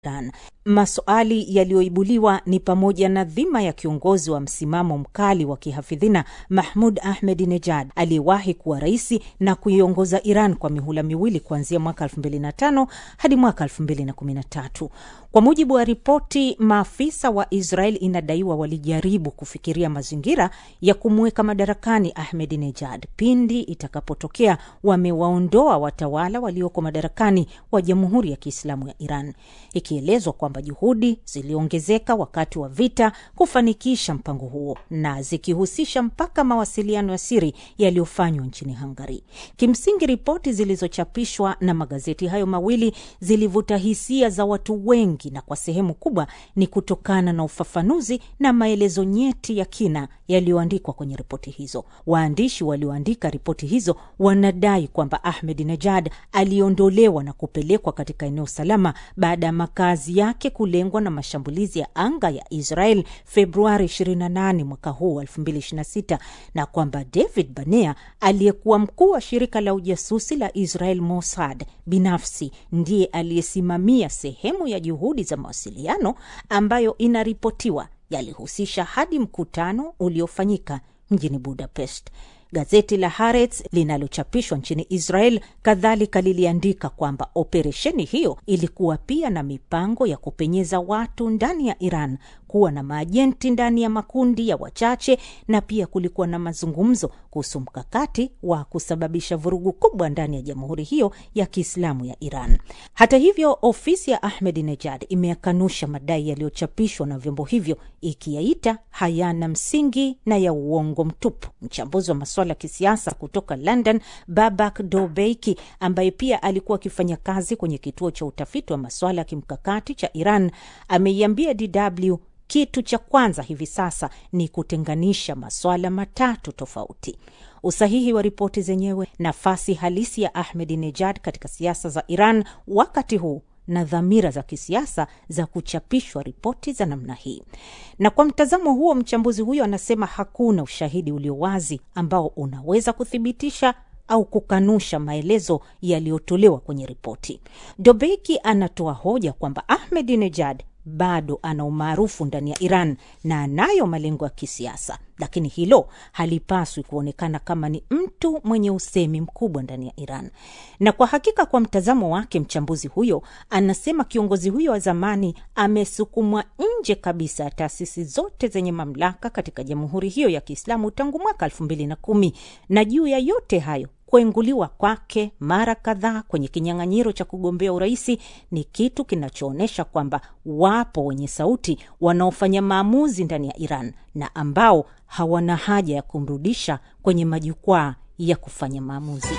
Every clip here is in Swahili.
Iran. Maswali yaliyoibuliwa ni pamoja na dhima ya kiongozi wa msimamo mkali wa kihafidhina Mahmoud Ahmadinejad aliyewahi kuwa rais na kuiongoza Iran kwa mihula miwili kuanzia mwaka 2005 hadi mwaka 2013. Kwa mujibu wa ripoti, maafisa wa Israel inadaiwa walijaribu kufikiria mazingira ya kumweka madarakani Ahmadinejad pindi itakapotokea wamewaondoa watawala walioko madarakani wa Jamhuri ya Kiislamu ya Iran, ikielezwa kwamba juhudi ziliongezeka wakati wa vita kufanikisha mpango huo na zikihusisha mpaka mawasiliano ya siri yaliyofanywa nchini Hungary. Kimsingi, ripoti zilizochapishwa na magazeti hayo mawili zilivuta hisia za watu wengi, na kwa sehemu kubwa ni kutokana na ufafanuzi na maelezo nyeti ya kina yaliyoandikwa kwenye ripoti hizo. Waandishi walioandika ripoti hizo wanadai kwamba Ahmadinejad aliondolewa na kupelekwa katika eneo salama baada ya makazi yake kulengwa na mashambulizi ya anga ya Israel Februari 28 mwaka huu 2026, na kwamba David Barnea aliyekuwa mkuu wa shirika la ujasusi la Israel Mossad binafsi ndiye aliyesimamia sehemu ya juhudi za mawasiliano ambayo inaripotiwa yalihusisha hadi mkutano uliofanyika mjini Budapest. Gazeti la Haaretz linalochapishwa nchini Israel kadhalika liliandika kwamba operesheni hiyo ilikuwa pia na mipango ya kupenyeza watu ndani ya Iran, kuwa na maajenti ndani ya makundi ya wachache, na pia kulikuwa na mazungumzo kuhusu mkakati wa kusababisha vurugu kubwa ndani ya Jamhuri hiyo ya Kiislamu ya Iran. Hata hivyo, ofisi ya Ahmadinejad imekanusha madai yaliyochapishwa na vyombo hivyo, ikiyaita hayana msingi na ya uongo mtupu. Mchambuzi wa masuala ya kisiasa kutoka London, Babak Dobeiki, ambaye pia alikuwa akifanya kazi kwenye kituo cha utafiti wa masuala ya kimkakati cha Iran, ameiambia DW kitu cha kwanza hivi sasa ni kutenganisha masuala matatu tofauti: usahihi wa ripoti zenyewe, nafasi halisi ya Ahmadinejad katika siasa za Iran wakati huu, na dhamira za kisiasa za kuchapishwa ripoti za namna hii. Na kwa mtazamo huo, mchambuzi huyo anasema hakuna ushahidi ulio wazi ambao unaweza kuthibitisha au kukanusha maelezo yaliyotolewa kwenye ripoti. Dobeiki anatoa hoja kwamba Ahmadinejad bado ana umaarufu ndani ya Iran na anayo malengo ya kisiasa, lakini hilo halipaswi kuonekana kama ni mtu mwenye usemi mkubwa ndani ya Iran. Na kwa hakika, kwa mtazamo wake, mchambuzi huyo anasema kiongozi huyo wa zamani amesukumwa nje kabisa ya taasisi zote zenye mamlaka katika Jamhuri hiyo ya Kiislamu tangu mwaka 2010, na juu ya yote hayo, kuenguliwa kwake mara kadhaa kwenye kinyang'anyiro cha kugombea uraisi ni kitu kinachoonesha kwamba wapo wenye sauti wanaofanya maamuzi ndani ya Iran na ambao hawana haja ya kumrudisha kwenye majukwaa ya kufanya maamuzi.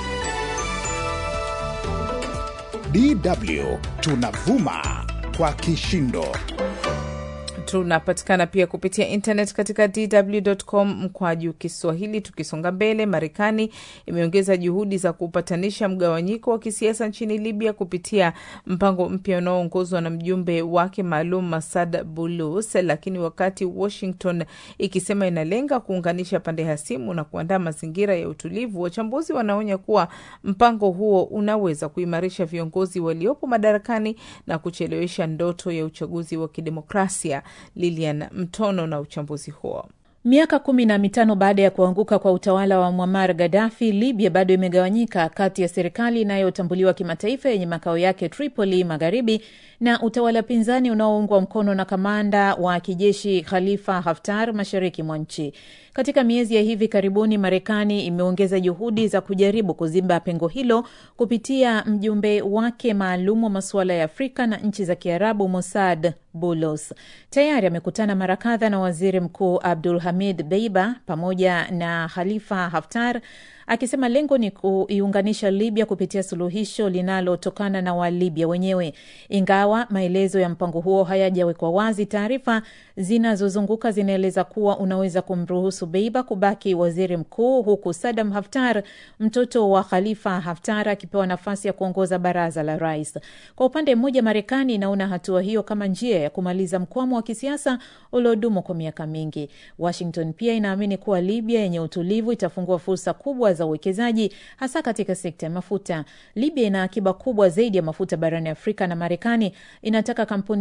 DW tunavuma kwa kishindo. Tunapatikana pia kupitia internet katika dw.com/Kiswahili. Tukisonga mbele, Marekani imeongeza juhudi za kupatanisha mgawanyiko wa kisiasa nchini Libya kupitia mpango mpya unaoongozwa na mjumbe wake maalum Masad Bulus, lakini wakati Washington ikisema inalenga kuunganisha pande hasimu na kuandaa mazingira ya utulivu, wachambuzi wanaonya kuwa mpango huo unaweza kuimarisha viongozi waliopo madarakani na kuchelewesha ndoto ya uchaguzi wa kidemokrasia. Lilian Mtono na uchambuzi huo. Miaka 15 baada ya kuanguka kwa utawala wa Muammar Gaddafi, Libya bado imegawanyika kati ya serikali inayotambuliwa kimataifa yenye makao yake Tripoli magharibi na utawala pinzani unaoungwa mkono na kamanda wa kijeshi Khalifa Haftar mashariki mwa nchi. Katika miezi ya hivi karibuni, Marekani imeongeza juhudi za kujaribu kuziba pengo hilo kupitia mjumbe wake maalum wa masuala ya Afrika na nchi za Kiarabu Masad Bulus. Tayari amekutana mara kadhaa na Waziri Mkuu Abdul Hamid Deiba pamoja na Khalifa Haftar, akisema lengo ni kuiunganisha Libya kupitia suluhisho linalotokana na Walibya wenyewe. Ingawa maelezo ya mpango huo hayajawekwa wazi, taarifa zinazozunguka zinaeleza kuwa unaweza kumruhusu Deiba kubaki waziri mkuu, huku Saddam Haftar, mtoto wa Khalifa Haftar, akipewa nafasi ya kuongoza baraza la rais. Kwa upande mmoja, Marekani inaona hatua hiyo kama njia ya kumaliza mkwamo wa kisiasa uliodumu kwa miaka mingi. Washington pia inaamini kuwa Libya yenye utulivu itafungua fursa kubwa kubwa za uwekezaji hasa katika sekta ya mafuta. Libya ina akiba kubwa zaidi ya mafuta barani Afrika na Marekani inataka kampuni